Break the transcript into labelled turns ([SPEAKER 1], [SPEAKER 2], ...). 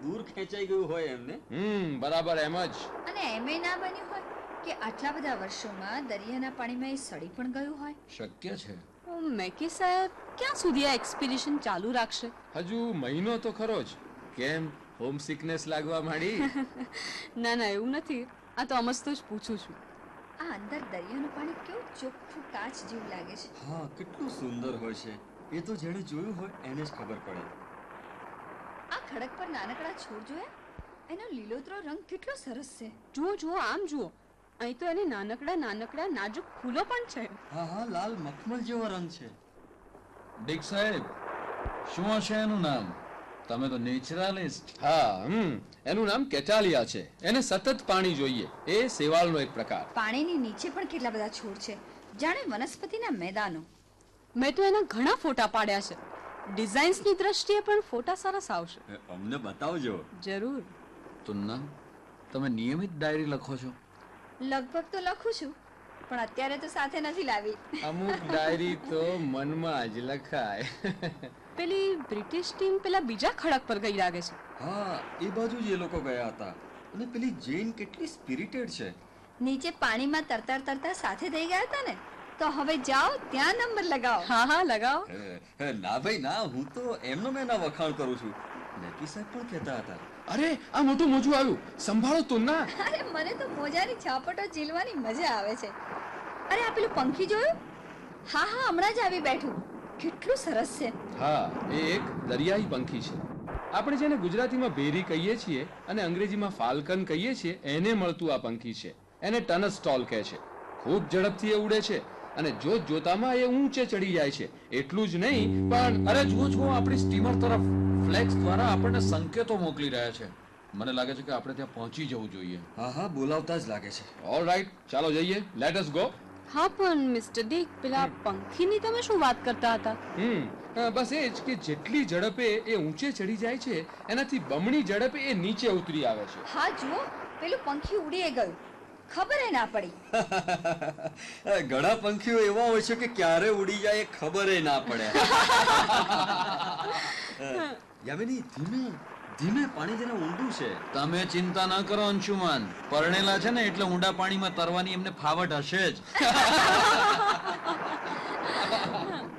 [SPEAKER 1] દૂર ખેંચાઈ ગયું હોય એમને.
[SPEAKER 2] બરાબર એમ જ.
[SPEAKER 3] અને એમે ના બન્યું હોય કે આટલા બધા વર્ષોમાં દરિયાના પાણીમાં એ સડી પણ ગયું હોય.
[SPEAKER 2] શક્ય છે.
[SPEAKER 4] મેકી સાહેબ ક્યાં સુધી આ એક્સપિડિશન ચાલુ રાખશે?
[SPEAKER 2] હજુ મહિનો તો ખરો જ. કેમ, હોમ સિકનેસ લાગવા માંડી?
[SPEAKER 4] ના ના, એવું નથી. આ તો અમસ્તો જ પૂછું છું.
[SPEAKER 3] આ અંદર દરિયાનું પાણી કેવું ચોખ્ખું કાચ જેવું લાગે છે.
[SPEAKER 1] હા, કેટલું સુંદર હોય છે. એ તો જેણે જોયું હોય એને જ ખબર પડે.
[SPEAKER 3] આ ખડક પર નાનકડા છોડ જોયા? એનો લીલોતરો રંગ કેટલો સરસ છે.
[SPEAKER 4] જુઓ જુઓ, આમ જુઓ. અહીં તો એને નાનકડા નાનકડા નાજુક ફૂલો પણ છે.
[SPEAKER 1] હા હા, લાલ મખમલ જેવો રંગ છે.
[SPEAKER 5] ડિક સાહેબ, શું હશે એનું નામ? તમે તો નેચરલિસ્ટ.
[SPEAKER 2] હા, એનું નામ કેટાલિયા છે. એને સતત પાણી જોઈએ. એ શેવાળનો એક પ્રકાર.
[SPEAKER 3] પાણીની નીચે પણ કેટલા બધા છોડ છે, જાણે વનસ્પતિના મેદાનો.
[SPEAKER 4] મેં તો એના ઘણા ફોટા પાડ્યા છે. ડિઝાઇન્સની દ્રષ્ટિએ પણ ફોટા સરસ આવશે.
[SPEAKER 1] અમને બતાવજો.
[SPEAKER 4] જરૂર.
[SPEAKER 5] તુન્ના, તમે નિયમિત ડાયરી લખો છો?
[SPEAKER 3] લગભગ તો લખું છું, પણ અત્યારે તો સાથે નથી લાવી.
[SPEAKER 2] અમુક ડાયરી તો મનમાં જ લખાય.
[SPEAKER 4] પેલી બ્રિટિશ ટીમ પેલા બીજા ખડક પર ગઈ લાગે છે.
[SPEAKER 1] હા, એ બાજુ જ એ લોકો ગયા હતા. અને પેલી જેન કેટલી સ્પિરિટેડ છે.
[SPEAKER 3] નીચે પાણીમાં તરતા તરતા સાથે થઈ ગયા હતા ને, તો હવે જાઓ ત્યાં નંબર લગાવો.
[SPEAKER 4] હા હા, લગાવો.
[SPEAKER 1] ના ભાઈ ના, હું તો એમનો મેં વખાણ કરું છું. મેકી સાહેબ પણ કહેતા હતા.
[SPEAKER 2] અરે, આ મોટું મોજું આવ્યું. સંભાળો તો ના.
[SPEAKER 3] અરે, મને તો મોજાની છાપટો ઝીલવાની મજા આવે છે. અરે, આ પેલું પંખી જોયું? હા હા, હમણાં જ આવી બેઠું. કેટલું સરસ છે.
[SPEAKER 2] હા, એ એક દરિયાઈ પંખી છે. આપણે જેને ગુજરાતીમાં ભેરી કહીએ છીએ અને અંગ્રેજીમાં ફાલ્કન કહીએ છીએ, એને મળતું આ પંખી છે. એને ટનસ સ્ટોલ કહે છે. ખૂબ ઝડપથી એ ઉડે છે અને જોત જોતામાં એ ઊંચે ચડી જાય છે. એટલું જ નહીં, પણ
[SPEAKER 5] અરે જુઓ જુઓ, આપણી સ્ટીમર તરફ ફ્લેક્સ દ્વારા આપણને સંકેતો મોકલી રહ્યા છે. મને લાગે છે કે આપણે ત્યાં પહોંચી જવું જોઈએ.
[SPEAKER 1] હા હા, બોલાવતા જ લાગે છે.
[SPEAKER 2] ઓલ રાઈટ, ચાલો જઈએ. Let us go.
[SPEAKER 4] હા, પણ મિસ્ટર ડિક, પેલા પંખીની તમે શું વાત કરતા હતા?
[SPEAKER 2] બસ એ જ કે જેટલી ઝડપે એ ઊંચે ચડી જાય છે એનાથી બમણી ઝડપે એ નીચે ઉતરી આવે છે.
[SPEAKER 3] હા, જુઓ, પેલું પંખી ઉડી ગયું. ખબર ના પડી.
[SPEAKER 1] ઘણા પંખીઓ એવા હોય છે કે ક્યારે ઉડી જાય એ ખબર ના પડે. યામિની, ધીમે ધીમે, પાણી જરા ઊંડું છે.
[SPEAKER 5] તમે ચિંતા ન કરો અંશુમાન. પરણેલા છે ને એટલે ઊંડા પાણીમાં તરવાની એમને ફાવટ હશે જ.